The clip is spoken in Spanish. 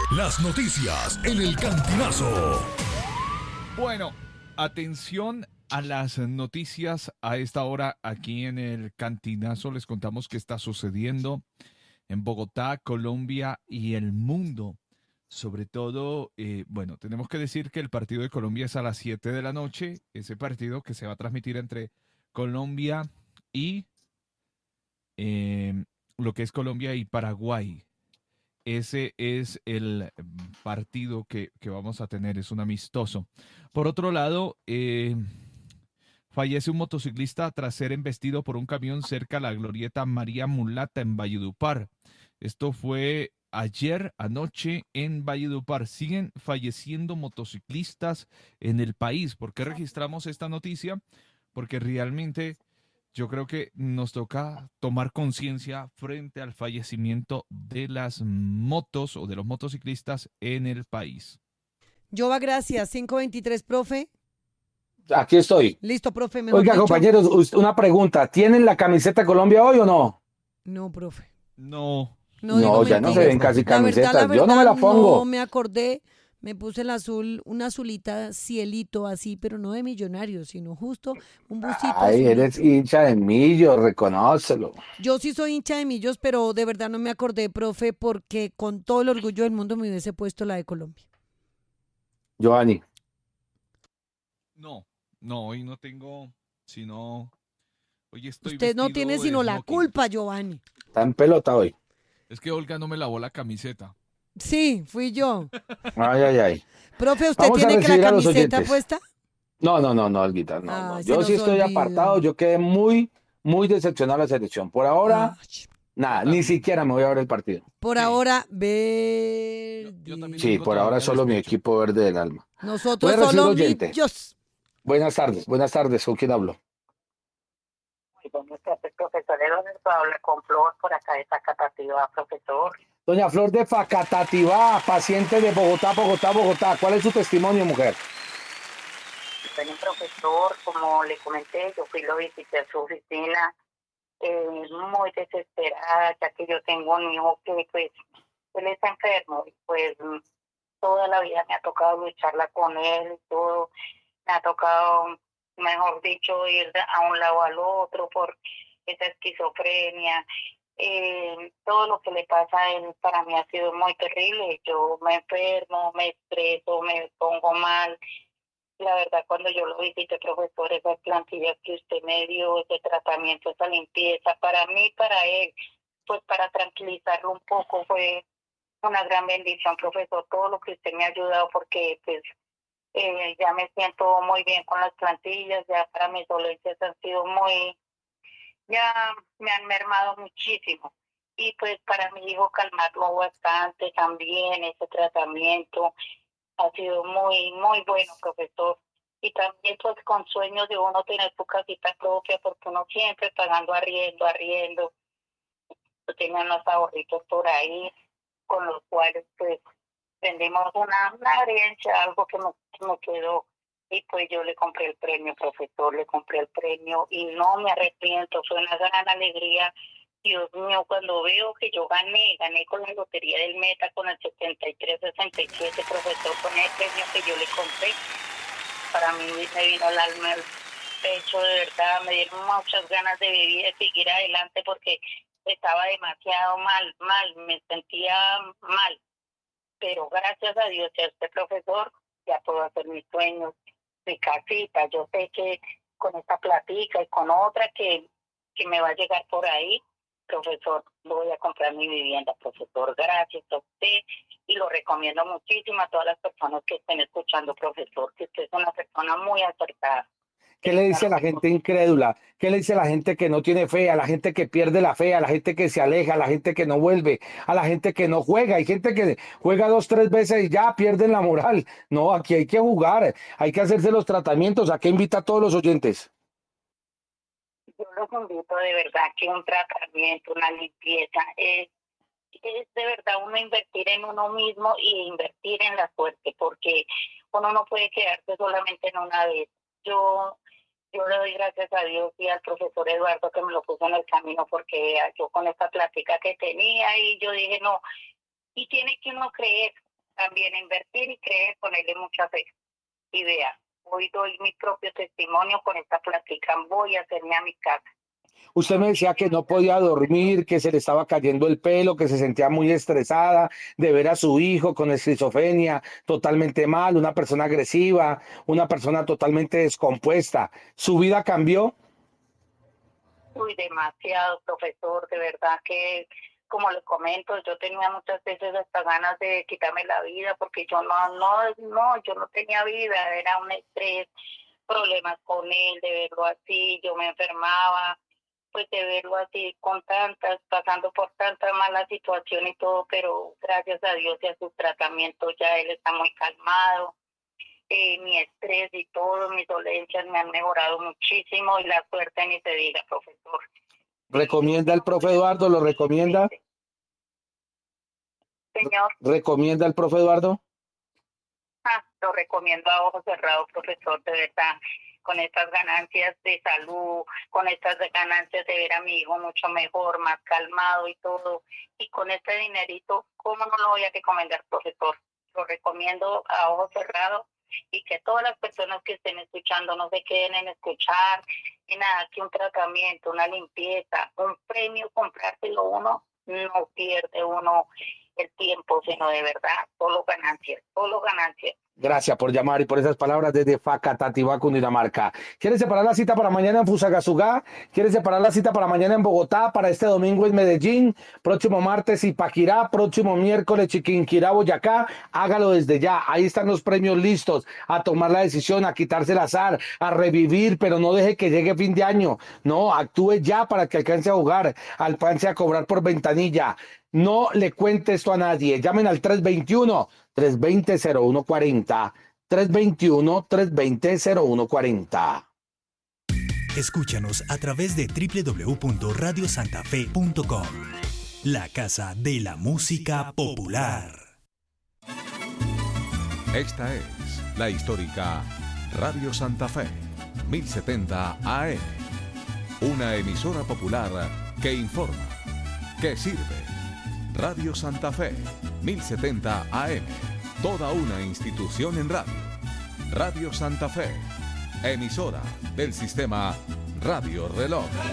Las noticias en el Cantinazo. Bueno, atención a las noticias a esta hora aquí en el Cantinazo. Les contamos qué está sucediendo en Bogotá, Colombia y el mundo. Sobre todo, bueno, tenemos que decir que el partido de Colombia es a las 7 de la noche. Ese partido que se va a transmitir entre Colombia y lo que es Colombia y Paraguay. Ese es el partido que vamos a tener, es un amistoso. Por otro lado, fallece un motociclista tras ser embestido por un camión cerca a la glorieta María Mulata en Valledupar. Esto fue ayer anoche en Valledupar. Siguen falleciendo motociclistas en el país. ¿Por qué registramos esta noticia? Porque realmente yo creo que nos toca tomar conciencia frente al fallecimiento de las motos o de los motociclistas en el país. Jova, gracias. 523, profe. Aquí estoy. Listo, profe, mejor Oiga, dicho. compañeros, una pregunta. ¿Tienen la camiseta Colombia hoy o no? No, profe. No. No digo Ya no se mentiras. ven casi La camisetas. verdad, Yo no me la no pongo. me acordé. Me puse el azul, una azulita cielito así, pero no de millonario, sino justo un busito Ay, eres azulito. hincha de Millo, reconócelo. Yo sí soy hincha de Millos, pero de verdad no me acordé, profe, porque con todo el orgullo del mundo me hubiese puesto la de Colombia. Giovanni. No, hoy no tengo, sino, hoy estoy Usted no tiene vestido de sino la smoking. culpa, Giovanni. Está en pelota hoy. Es que Olga no me lavó la camiseta. Sí, fui yo. Ay. Profe, ¿usted Vamos a tiene que la recibir a los camiseta oyentes. puesta? No, Olguita, no. Ah, se Yo nos sí estoy olvidó. apartado. Yo quedé muy decepcionado de la selección. Por ahora, Ah, nada, Yo ni también. siquiera me voy a ver el partido. por Sí. ahora, Yo también Sí, tengo verde. por ahora todavía solo mi despecho. equipo verde del alma. Voy Nosotros a recibir solo oyente. Millos. Buenas tardes. ¿Con quién hablo? Buenas tardes, profesor Eduardo, habla con Flor por acá de Zacatativá, profesor. Doña Flor de Facatativá, paciente de Bogotá. ¿Cuál es su testimonio, mujer? Bueno, profesor, como le comenté, yo lo visité a su oficina, muy desesperada, ya que yo tengo un hijo que, pues, él está enfermo, y pues, toda la vida me ha tocado lucharla con él y todo, me ha tocado, mejor dicho, ir a un lado al otro por esa esquizofrenia. Todo lo que le pasa a él para mí ha sido muy terrible. Yo me enfermo, me estreso, me pongo mal. La verdad, cuando yo lo visité, profesor, esas plantillas que usted me dio, ese tratamiento, esa limpieza, para mí, para él, pues para tranquilizarlo un poco, fue una gran bendición, profesor, todo lo que usted me ha ayudado, porque pues ya me siento muy bien con las plantillas, ya para mis dolencias han sido ya me han mermado muchísimo. Y pues para mi hijo calmarlo bastante también, ese tratamiento ha sido muy bueno, profesor. Y también pues con sueños de uno tener su casita propia, porque uno siempre pagando arriendo. Yo tenía unos ahorritos por ahí, con los cuales pues vendimos una herencia, algo que me quedó. Y pues yo le compré el premio, profesor, le compré el premio y no me arrepiento, fue una gran alegría. Dios mío, cuando veo que yo gané con la lotería del Meta, con el 73-67, profesor, con el premio que yo le compré, para mí me vino el alma al pecho, de verdad, me dieron muchas ganas de vivir, de seguir adelante, porque estaba demasiado mal, me sentía mal. Pero gracias a Dios y a este profesor, ya puedo hacer mis sueños, mi casita. Yo sé que con esta platica y con otra que me va a llegar por ahí, profesor, voy a comprar mi vivienda, profesor. Gracias a usted y lo recomiendo muchísimo a todas las personas que estén escuchando, profesor, que usted es una persona muy acertada. ¿Qué le dice a la gente incrédula? ¿Qué le dice a la gente que no tiene fe? A la gente que pierde la fe, a la gente que se aleja, a la gente que no vuelve, a la gente que no juega. Hay gente que juega 2, 3 veces y ya pierden la moral. No, aquí hay que jugar, hay que hacerse los tratamientos. ¿A qué invita a todos los oyentes? Yo los invito de verdad que un tratamiento, una limpieza, es de verdad uno invertir en uno mismo y invertir en la suerte, porque uno no puede quedarse solamente en una vez. Yo le doy gracias a Dios y al profesor Eduardo que me lo puso en el camino, porque yo con esta plática que tenía y yo dije no, y tiene que uno creer, también a invertir y creer, ponerle mucha fe. Y vea, hoy doy mi propio testimonio con esta plática, voy a hacerme a mi casa. Usted me decía que no podía dormir, que se le estaba cayendo el pelo, que se sentía muy estresada de ver a su hijo con esquizofrenia, totalmente mal, una persona agresiva, una persona totalmente descompuesta. ¿Su vida cambió? Uy, demasiado, profesor, de verdad que, como le comento, yo tenía muchas veces hasta ganas de quitarme la vida porque yo yo no tenía vida, era un estrés, problemas con él, de verlo así, yo me enfermaba, pues de verlo así pasando por tanta mala situación y todo, pero gracias a Dios y a su tratamiento ya él está muy calmado. Mi estrés y todo, mis dolencias me han mejorado muchísimo y la suerte ni se diga, profesor. ¿Recomienda el profe Eduardo? ¿Lo recomienda? Señor. ¿Recomienda el profe Eduardo? Lo recomiendo a ojos cerrados, profesor, de verdad. Con estas ganancias de salud, con estas ganancias de ver a mi hijo mucho mejor, más calmado y todo. Y con este dinerito, ¿cómo no lo voy a recomendar, profesor? Lo recomiendo a ojos cerrados. Y que todas las personas que estén escuchando no se queden en escuchar, y nada, que un tratamiento, una limpieza, un premio, comprárselo uno, no pierde uno el tiempo, sino de verdad, solo ganancias, solo ganancias. Gracias por llamar y por esas palabras desde Facatativá, Cundinamarca. ¿Quieres separar la cita para mañana en Fusagasugá? ¿Quieres separar la cita para mañana en Bogotá? Para este domingo en Medellín, próximo martes Ipaquirá, próximo miércoles Chiquinquirá, Boyacá. Hágalo desde ya. Ahí están los premios listos. A tomar la decisión, a quitarse el azar, a revivir, pero no deje que llegue fin de año. No, actúe ya para que alcance a jugar, alcance a cobrar por ventanilla. No le cuente esto a nadie. Llamen al 321-320-0140. 321-320-0140. Escúchanos a través de www.radiosantafe.com. La casa de la música popular. Esta es la histórica Radio Santa Fe, 1070 AM. Una emisora popular que informa, que sirve. Radio Santa Fe, 1070 AM. Toda una institución en radio. Radio Santa Fe, emisora del sistema Radio Reloj.